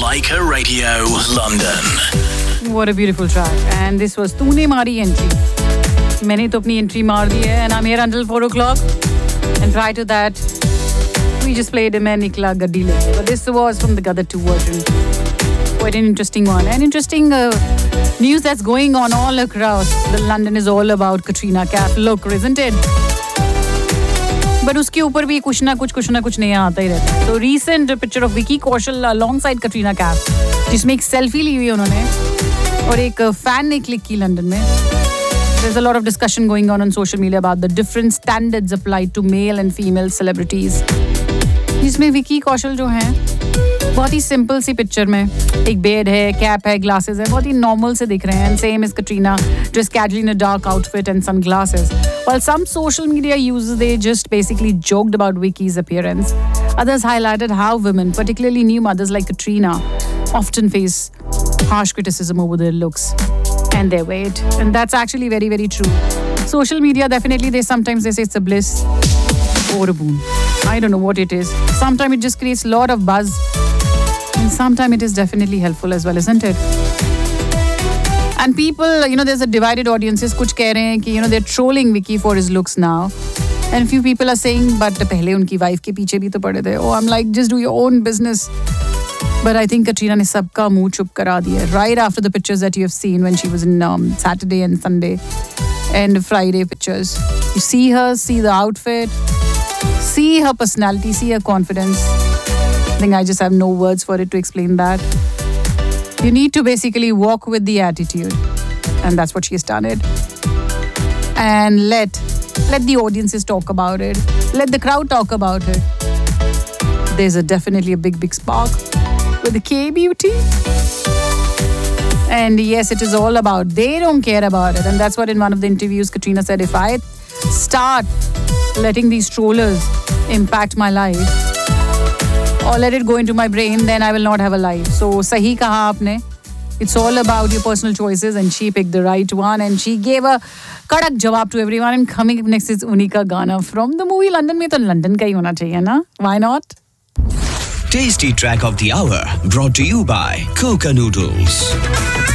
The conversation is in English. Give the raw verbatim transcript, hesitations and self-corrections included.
Laika Radio, London. What a beautiful track. And this was तूने मारी entry. मैंने तो अपनी entry मार दी है. And I'm here until four o'clock. And prior to that, we just played मैं निकला गड्डी लेके. But this was from the Gadar two version. Quite an interesting one. And interesting uh, news that's going on all across. The London is all about Katrina Kaif. Look, isn't it? But उसके ऊपर भी कुछ ना कुछ कुछ ना कुछ नया आता ही रहता है. So recent picture of Vicky Kaushal alongside Katrina Kaif, जिसमें एक सेल्फी ली हुई उन्होंने और एक फैन ने क्लिक की लंदन में. There's a lot of discussion going on on social media about the different standards applied to male and female celebrities. जिसमें विकी कौशल जो हैं बहुत ही सिंपल सी पिक्चर में एक बेड है, कैप है, ग्लासेस है, बहुत ही नॉर्मल से दिख रहे हैं. And same as Katrina, dressed casually in a dark outfit and sunglasses. While some social media users, they just basically joked about Vicky's appearance. Others highlighted how women, particularly new mothers like Katrina, often face harsh criticism over their looks and their weight. And that's actually very, very true. Social media, definitely, they sometimes they say it's a bliss or a boon. I don't know what it is. Sometimes it just creates a lot of buzz. And sometimes it is definitely helpful as well, isn't it? And people, you know, there's a divided audiences. कुछ कह रहे हैं कि, you know, they're trolling Vicky for his looks now. And few people are saying, but पहले उनकी wife के पीछे भी तो पड़े थे. Oh, I'm like, just do your own business. But I think Katrina ने सबका मुंह चुप करा दिया. Right after the pictures that you have seen when she was in um, Saturday and Sunday and Friday pictures. You see her, see the outfit, see her personality, see her confidence. I think I just have no words for it to explain that. You need to basically walk with the attitude. And that's what she's done it. And let, let the audiences talk about it. Let the crowd talk about it. There's a definitely a big, big spark with the K-beauty. And yes, it is all about, they don't care about it. And that's what in one of the interviews, Katrina said, if I start letting these trollers impact my life, or let it go into my brain, then I will not have a life. So, sahi kaha aapne. It's all about your personal choices, and she picked the right one, and she gave a kadak jawab to everyone. And coming up next is Unika Gana from the movie London. Mein to London ka hi hona chahiye na? Why not? Tasty track of the hour brought to you by Coca Noodles.